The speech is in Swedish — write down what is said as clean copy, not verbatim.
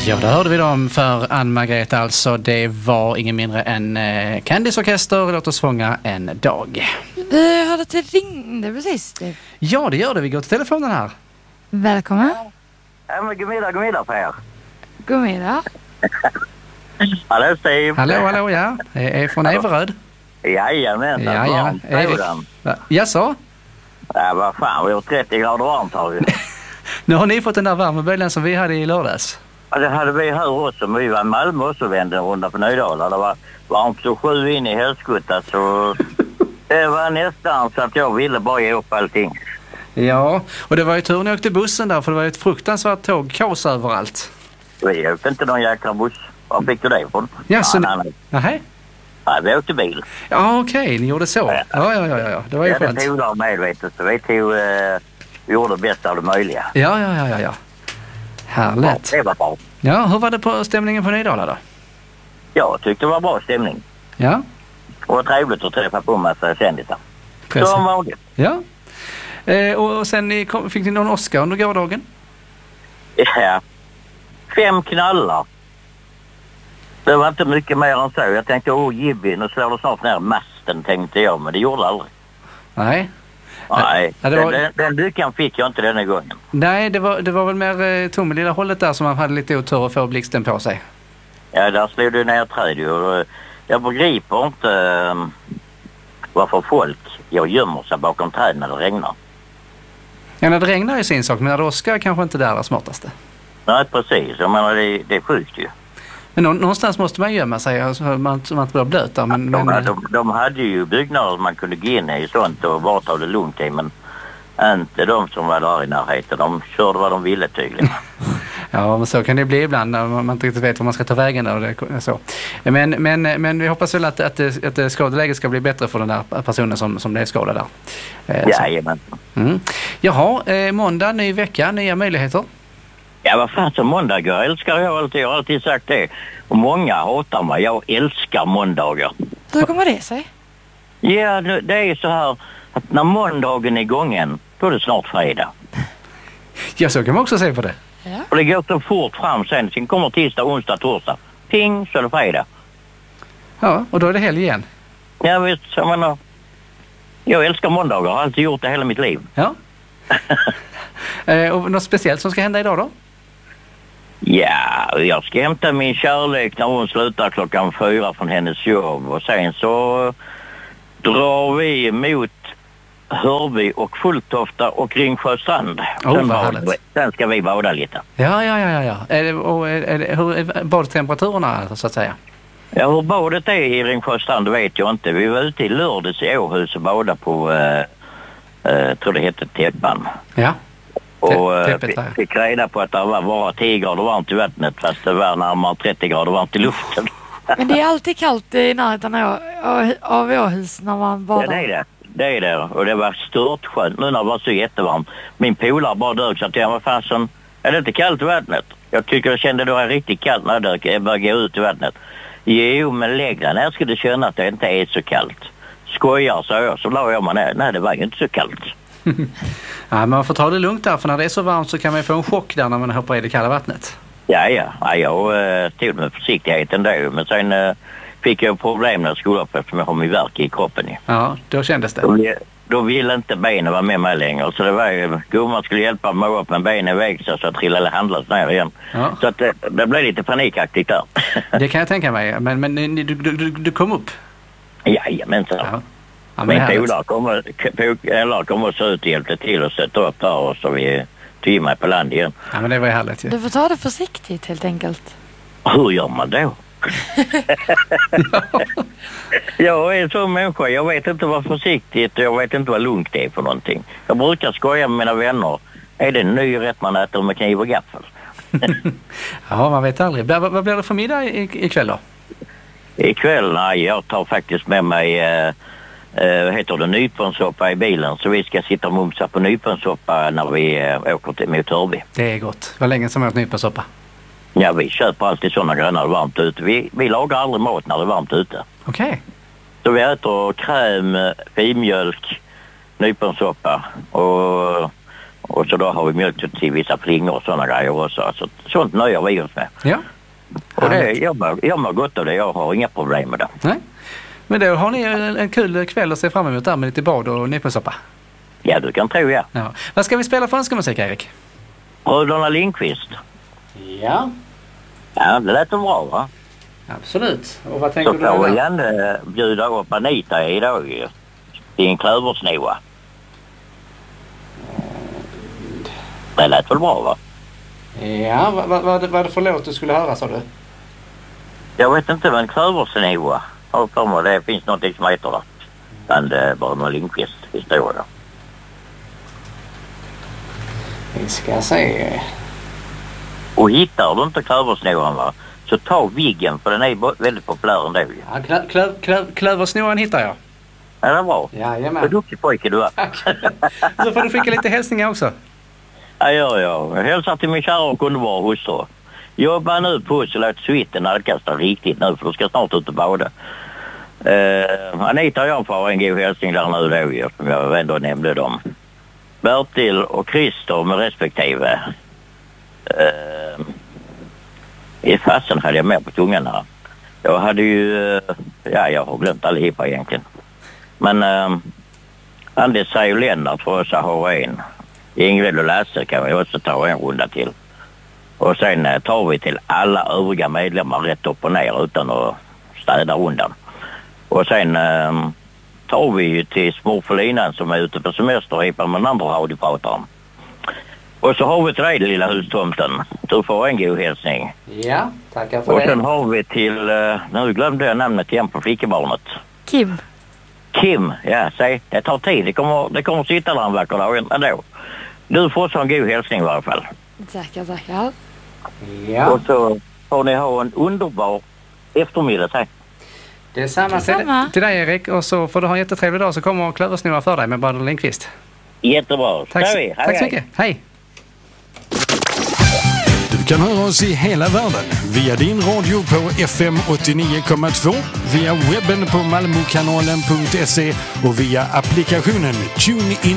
Ja, då hörde vi dem för Ann-Margrethe alltså. Det var ingen mindre än Candice Orkester. Låt oss fånga en dag. Vi hörde att det ringde precis. Ja, det gör det. Vi går till telefonen här. Välkommen. Ja, men god middag på er. God middag. Hallå Steve. Hallå, ja. Jag är från Everöd. Jajamensan. Ja. Erik. Jaså? Ja, vad fan, vi har 30 grader varmt har vi. Nu har ni fått den där värmeböljan som vi hade i lördags. Ja, det hade vi här också, men vi var i Malmö och så vände en runda på Nydala. Det var varmt så 7 in i helskutta, så det var nästan så att jag ville bara ge upp allting. Ja, och det var ju tur när jag åkte bussen där, för det var ett fruktansvärt tågkaos överallt. Vi åkte inte någon jäkla buss. Vad fick du det från? Ja, så nej. Nej, vi åkte bil. Ja, okej, ni gjorde så. Ja. Det var ju skönt. Det tog där medvetet, så vi gjorde det bästa av det möjliga. Ja. Härligt. Ja, det var bra. Ja, hur var det på stämningen på Nydala då? Jag tyckte det var bra stämning. Ja. Och var trevligt att träffa på en massa kändisar. Precis. Så var det. Ja. Och sen fick ni någon Oscar under gårdagen? Ja. 5 knallar. Det var inte mycket mer än så. Jag tänkte, Jibbi, nu slår det snart ner masten, tänkte jag. Men det gjorde aldrig. Nej. Nej, den lyckan fick jag inte denna gången. Nej, det var väl mer tom i lilla hållet där som man hade lite otur att få blixten på sig. Ja, där slog det ner träd ju. Jag begriper inte varför folk gömmer sig bakom träd när det regnar. Ja, när det regnar är sin sak, men när det åskar kanske inte det är det smartaste. Nej, precis. Jag menar, det är sjukt ju. Men någonstans måste man gömma sig, alltså, man inte blir blöt där. Men, de hade ju byggnader man kunde gå in i sånt och bara ta det lugnt i, men inte de som var där i närheten. De körde vad de ville tydligen. Ja, men så kan det bli ibland när man inte riktigt vet var man ska ta vägen där och det, så. Men vi hoppas väl att skadeläget ska bli bättre för den där personen som det är skadad där. Jajamän. Jaha, måndag, ny vecka, nya möjligheter. Ja, vad fan som måndag går, älskar jag alltid. Jag har alltid sagt det. Och många hatar mig. Jag älskar måndagar. Hur kommer det sig? Ja, det är så här att när måndagen är gången, då är det snart fredag. Ja, så kan man också se på det. Ja. Och det går så fort fram sen kommer tisdag, onsdag, torsdag. Ping, så är det fredag. Ja, och då är det helg igen. Ja, visst. Jag älskar måndagar. Har alltid gjort det hela mitt liv. Ja. Och något speciellt som ska hända idag då? Ja, jag ska hämta min kärlek när hon slutar 4:00 från hennes jobb. Och sen så drar vi mot Hörby och Fulltofta och Ringsjöstrand. Sen ska vi bada lite. Ja. Hur är badtemperaturerna så att säga? Ja, hur badet är i Ringsjöstrand vet jag inte. Vi var ute i lördags i Åhus och badade på, tror det heter Täppan. Ja. Och fick reda på att det var bara 10 grader varmt i vattnet, fast det var närmare 30 grader varmt i luften. Men det är alltid kallt i närheten av Åhus när man badar. Ja, det är det. Och det var stört skönt nu när det var så jättevarmt. Min polare bara dök så att jag var fasen, är det inte kallt i vattnet? Jag tycker jag kände det var riktigt kallt när jag dök. Jag började gå ut i vattnet. Jo, men lägga när jag skulle känna att det inte är så kallt. Skojar, så la jag mig ner. Nej, det var ju inte så kallt. Ja, man får ta det lugnt där, för när det är så varmt så kan man få en chock där när man hoppar i det kalla vattnet. Ja, jag tog med försiktighet ändå, men sen fick jag problem när jag skulle upp eftersom jag har min värk i kroppen. Ja, då kändes det. Då ville inte benen vara med mig längre, så det var ju, gumman skulle hjälpa mig upp med benen väg så att trillade handlas ner igen. Ja. Så att det blev lite panikaktigt där. Det kan jag tänka mig, men du kom upp? Jajamensan. Ja. Ja, min polare kommer så ut och hjälpte till och sätta upp där och så vi tog mig på land igen. Ja, men det var ju härligt ju. Du får ta det försiktigt helt enkelt. Hur gör man då? Jag är så människa. Jag vet inte vad försiktigt och jag vet inte vad lugnt det är för någonting. Jag brukar skoja med mina vänner. Är det en ny rätt man äter med kniv och gaffel? Ja, man vet aldrig. Vad blir det för middag ikväll då? Ikväll, nej, jag tar faktiskt med mig heter det nyponsoppa i bilen, så vi ska sitta och mumsa på nyponsoppa när vi åker mot Hörby. Det är gott. Vad länge som jag åt nyponsoppa? Ja, vi köper alltid sådana gröna varmt ute. Vi lagar aldrig mat när det är varmt ute. Okej. Så vi äter kräm, filmjölk, nyponsoppa Och så då har vi mjölk till vissa flingor och sådana grejer också. Så sånt nöjer vi oss med. Ja. Och det, jag mår gott av det. Jag har inga problem med det. Nej. Men då har ni en kul kväll att se fram emot där med lite bad och nyponsoppa. Ja, du kan tro, ja. Ja. Vad ska vi spela för önskemusik, Erik? Bröderna Lindqvist. Ja. Ja, det lät bra, va? Absolut. Och vad tänker så du där? Så får vi gärna bjuda upp Anita idag ju. Det är en klöversnoa. Det lät väl bra, va? Ja, vad är det för låt du skulle höra, sa du? Jag vet inte vad en klöversnoa. Det finns något som heter det. Bland Bröderna Lindqvist historia. Vi ska se. Och hittar du inte klöversnoan, va? Så ta Viggen, för den är väldigt populär ändå. Ja, klöversnoan hittar jag. Ja, det är bra. Jajamän. Vad duktig pojke du är. Så får du skicka lite hälsningar också. Ja, jag hälsar till min kära och underbara hustru. Jobbar nu på så låt svitten nalkasta riktigt nu, för du ska snart ut och bada. Anita och jag får en god hälsning där nu då, som jag ändå nämnde dem. Bertil och Christer med respektive. I fasen hade jag med på tungan här. Jag hade ju, jag har glömt allihopa egentligen. Men Anders säger Lennart för oss har en. Ingrid och Lasse kan vi också ta en runda till. Och sen tar vi till alla övriga medlemmar rätt upp och ner utan att städa undan. Och sen tar vi ju till Smorfelinan som är ute på semester med den andra radioprataren. Och så har vi till dig, lilla hustomten. Du får en god hälsning. Ja, tackar för och det. Och sen har vi till, nu glömde jag namnet igen på flickebarnet. Kim, ja, säg. Det tar tid. Det kommer sitta där en vacker dag ändå. Du får så en god hälsning i varje fall. Tackar. Ja. Och så får ni ha en underbar eftermiddag, säg. Det är samma till dig, Erik. Och så får du ha en jättetrevlig dag, så kommer klöversnoa för dig med Bröderna Lindqvist. Jättebra. Tack så mycket. Hej. Du kan höra oss i hela världen via din radio på FM 89,2, via webben på malmokanalen.se och via applikationen TuneIn.